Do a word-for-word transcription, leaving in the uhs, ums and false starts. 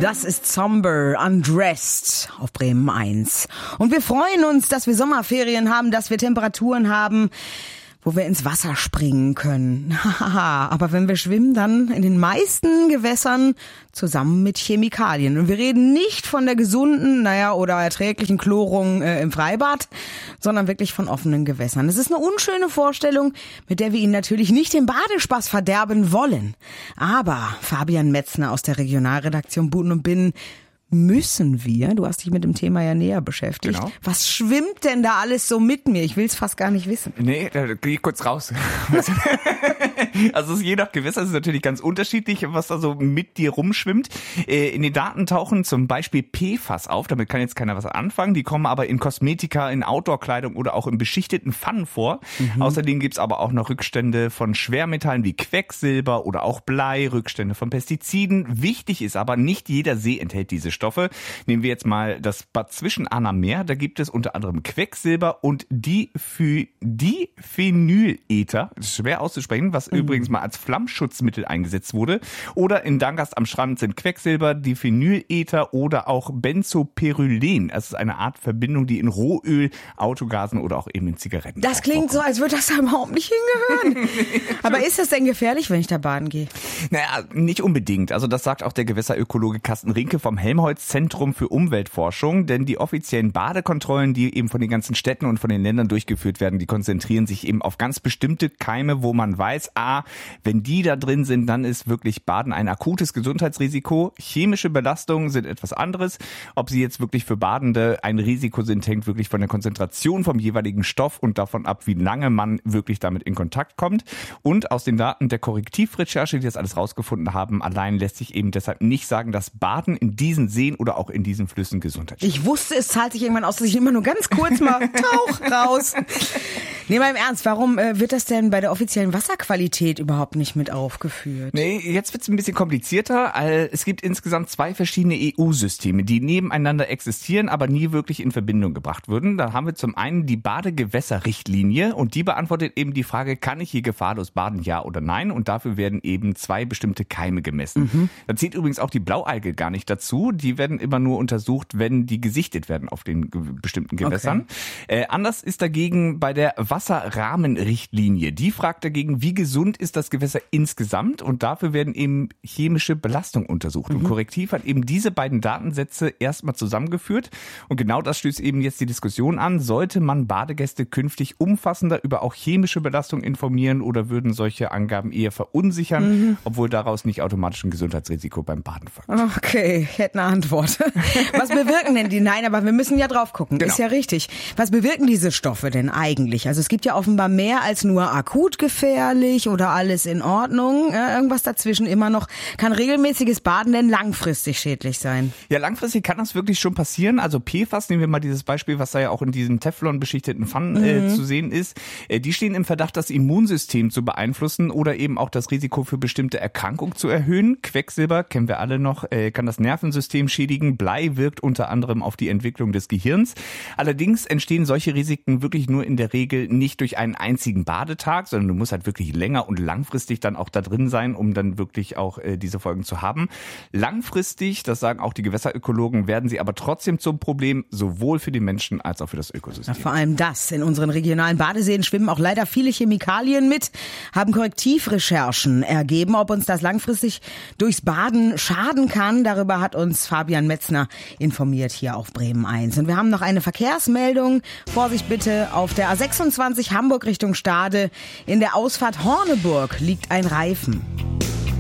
Das ist Somber Undressed auf Bremen eins. Und wir freuen uns, dass wir Sommerferien haben, dass wir Temperaturen haben, wo wir ins Wasser springen können. Aber wenn wir schwimmen, dann in den meisten Gewässern zusammen mit Chemikalien. Und wir reden nicht von der gesunden, naja, oder erträglichen Chlorung äh, im Freibad, sondern wirklich von offenen Gewässern. Es ist eine unschöne Vorstellung, mit der wir Ihnen natürlich nicht den Badespaß verderben wollen. Aber Fabian Metzner aus der Regionalredaktion Buden und Binnen, müssen wir, du hast dich mit dem Thema ja näher beschäftigt. Genau. Was schwimmt denn da alles so mit mir? Ich will es fast gar nicht wissen. Nee, da geh ich kurz raus. Also je nach Gewässer ist es natürlich ganz unterschiedlich, was da so mit dir rumschwimmt. In den Daten tauchen zum Beispiel P F A S auf, damit kann jetzt keiner was anfangen. Die kommen aber in Kosmetika, in Outdoor-Kleidung oder auch in beschichteten Pfannen vor. Mhm. Außerdem gibt's aber auch noch Rückstände von Schwermetallen wie Quecksilber oder auch Blei, Rückstände von Pestiziden. Wichtig ist aber, nicht jeder See enthält diese Stoffe. Nehmen wir jetzt mal das Bad Zwischenahner Meer. Da gibt es unter anderem Quecksilber und Diphy- Diphenylether. Das ist schwer auszusprechen, was mhm. übrigens mal als Flammschutzmittel eingesetzt wurde. Oder in Dangast am Strand sind Quecksilber, Diphenylether oder auch Benzopyrylen. Das ist eine Art Verbindung, die in Rohöl, Autogasen oder auch eben in Zigaretten. Das klingt so, als würde das da überhaupt nicht hingehören. Aber ist das denn gefährlich, wenn ich da baden gehe? Naja, nicht unbedingt. Also das sagt auch der Gewässerökologe Carsten Rinke vom Helmholtz-Zentrum für Umweltforschung. Denn die offiziellen Badekontrollen, die eben von den ganzen Städten und von den Ländern durchgeführt werden, die konzentrieren sich eben auf ganz bestimmte Keime, wo man weiß, ah, wenn die da drin sind, dann ist wirklich Baden ein akutes Gesundheitsrisiko. Chemische Belastungen sind etwas anderes. Ob sie jetzt wirklich für Badende ein Risiko sind, hängt wirklich von der Konzentration vom jeweiligen Stoff und davon ab, wie lange man wirklich damit in Kontakt kommt. Und aus den Daten der Korrektivrecherche, die das alles rausgefunden haben, allein lässt sich eben deshalb nicht sagen, dass Baden in diesen Seen oder auch in diesen Flüssen Gesundheit schädigt. Ich wusste, es zahlt sich irgendwann aus, dass ich immer nur ganz kurz mal tauch raus. Nee, mal im Ernst, warum äh, wird das denn bei der offiziellen Wasserqualität überhaupt nicht mit aufgeführt? Nee, jetzt wird's ein bisschen komplizierter. Es gibt insgesamt zwei verschiedene E U-Systeme, die nebeneinander existieren, aber nie wirklich in Verbindung gebracht wurden. Da haben wir zum einen die Badegewässerrichtlinie und die beantwortet eben die Frage, kann ich hier gefahrlos baden, ja oder nein? Und dafür werden eben zwei bestimmte Keime gemessen. Mhm. Da zählt übrigens auch die Blaualge gar nicht dazu. Die werden immer nur untersucht, wenn die gesichtet werden auf den ge- bestimmten Gewässern. Okay. Äh, anders ist dagegen bei der Wasserrahmenrichtlinie. Die fragt dagegen, wie gesund ist das Gewässer insgesamt? Und dafür werden eben chemische Belastungen untersucht. Mhm. Und Korrektiv hat eben diese beiden Datensätze erstmal zusammengeführt. Und genau das stößt eben jetzt die Diskussion an. Sollte man Badegäste künftig umfassender über auch chemische Belastung informieren oder würden solche Angaben eher verunsichern, mhm. obwohl daraus nicht automatisch ein Gesundheitsrisiko beim Baden folgt? Okay, ich hätte eine Antwort. Was bewirken denn die? Nein, aber wir müssen ja drauf gucken. Genau. Ist ja richtig. Was bewirken diese Stoffe denn eigentlich? Also es gibt ja offenbar mehr als nur akut gefährlich oder alles in Ordnung. Ja, irgendwas dazwischen immer noch. Kann regelmäßiges Baden denn langfristig schädlich sein? Ja, langfristig kann das wirklich schon passieren. Also P F A S, nehmen wir mal dieses Beispiel, was da ja auch in diesen Teflon-beschichteten Pfannen mhm. äh, zu sehen ist. Äh, die stehen im Verdacht, das Immunsystem zu beeinflussen oder eben auch das Risiko für bestimmte Erkrankungen zu erhöhen. Quecksilber, kennen wir alle noch, äh, kann das Nervensystem schädigen. Blei wirkt unter anderem auf die Entwicklung des Gehirns. Allerdings entstehen solche Risiken wirklich nur in der Regel nicht durch einen einzigen Badetag, sondern du musst halt wirklich länger und langfristig dann auch da drin sein, um dann wirklich auch äh, diese Folgen zu haben. Langfristig, das sagen auch die Gewässerökologen, werden sie aber trotzdem zum Problem, sowohl für die Menschen als auch für das Ökosystem. Ja, vor allem das. In unseren regionalen Badeseen schwimmen auch leider viele Chemikalien mit, haben Korrektivrecherchen ergeben, ob uns das langfristig durchs Baden schaden kann. Darüber hat uns Fabian Metzner informiert hier auf Bremen eins. Und wir haben noch eine Verkehrsmeldung. Vorsicht bitte, auf der A sechsundzwanzig Hamburg Richtung Stade. In der Ausfahrt Horneburg liegt ein Reifen.